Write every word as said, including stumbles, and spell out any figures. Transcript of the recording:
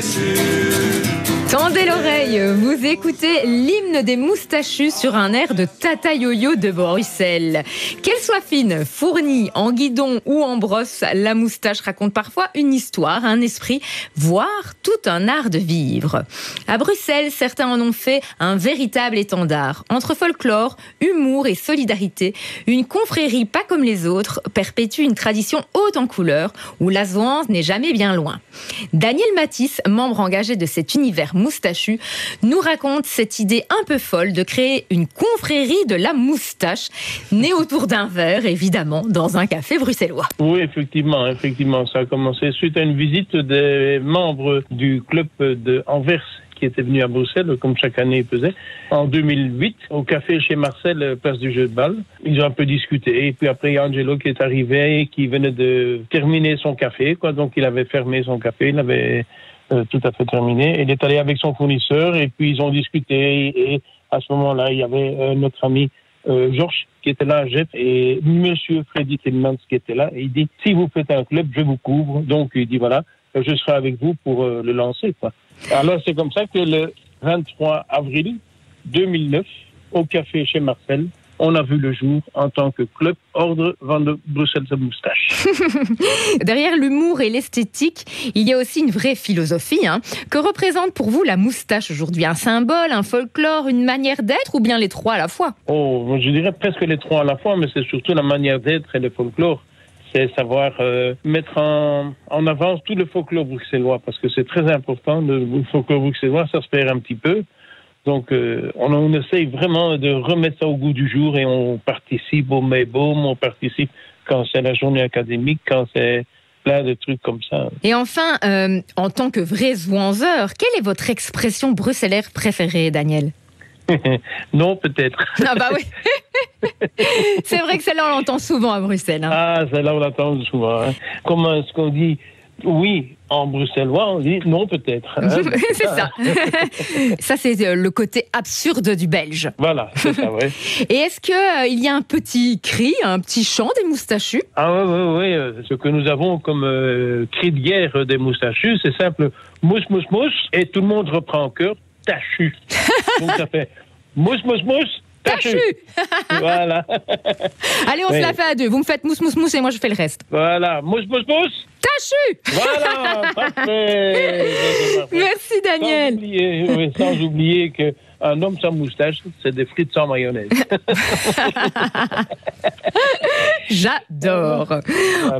Tendez l'oreille, vous écoutez l'hymne des moustachus sur un air de Tata Yo-Yo de Bruxelles. Qu'elle soit fine, fournie, en guidon ou en brosse, la moustache raconte parfois une histoire, un esprit, voire tout un art de vivre. À Bruxelles, certains en ont fait un véritable étendard. Entre folklore, humour et solidarité, une confrérie pas comme les autres perpétue une tradition haute en couleurs où la zouance n'est jamais bien loin. Daniel Matisse, membre engagé de cet univers moustachu, nous raconte cette idée un peu folle de créer une confrérie de la moustache, née autour d'un verre, évidemment, dans un café bruxellois. Oui, effectivement, effectivement, ça a commencé suite à une visite des membres du club de Anvers qui étaient venus à Bruxelles, comme chaque année ils faisaient, en deux mille huit, au café chez Marcel, place du jeu de balle. Ils ont un peu discuté, et puis après, il y a Angelo qui est arrivé, qui venait de terminer son café, quoi. Donc il avait fermé son café, il avait euh, tout à fait terminé. Il est allé avec son fournisseur, et puis ils ont discuté, et, et à ce moment-là, il y avait euh, notre ami euh, Georges qui était là, Jeff, et monsieur Freddy Tillmans qui était là, et il dit, si vous faites un club, je vous couvre. Donc il dit, voilà, je serai avec vous pour euh, le lancer, quoi. Alors, c'est comme ça que le vingt-trois avril deux mille neuf, au café chez Marcel, on a vu le jour en tant que club Ordre van de Bruxelles Moustache. Derrière l'humour et l'esthétique, il y a aussi une vraie philosophie. Hein. Que représente pour vous la moustache aujourd'hui? Un symbole, un folklore, une manière d'être, ou bien les trois à la fois? Oh, je dirais presque les trois à la fois, mais c'est surtout la manière d'être et le folklore. C'est savoir euh, mettre en, en avance tout le folklore bruxellois, parce que c'est très important. Le folklore bruxellois, ça se perd un petit peu. Donc, euh, on, on essaye vraiment de remettre ça au goût du jour, et on participe au Maybaum, on participe quand c'est la journée académique, quand c'est plein de trucs comme ça. Et enfin, euh, en tant que vrai zouanzeur, quelle est votre expression bruxellaire préférée, Daniel? Non, peut-être. Ah bah oui. C'est vrai que celle-là, on l'entend souvent à Bruxelles. Hein. Ah, celle-là, on l'entend souvent. Hein. Comment est-ce qu'on dit oui en bruxellois, on dit non, peut-être. Hein. C'est ça. Ça, c'est le côté absurde du belge. Voilà, c'est ça, oui. Et est-ce qu'il euh, y a un petit cri, un petit chant des moustachus? Ah oui, oui, oui. Ce que nous avons comme euh, cri de guerre des moustachus, c'est simple. Mousse, mousse, mousse. Et tout le monde reprend en chœur. Tachu. Donc ça fait mousse, mousse, mousse, tachu. Voilà. Allez, on oui. se la fait à deux. Vous me faites mousse, mousse, mousse et moi je fais le reste. Voilà. Mousse, mousse, mousse. Tachu. Voilà. Parfait. Merci, Daniel. Sans oublier, oui, sans oublier qu'un homme sans moustache, c'est des frites sans mayonnaise. J'adore.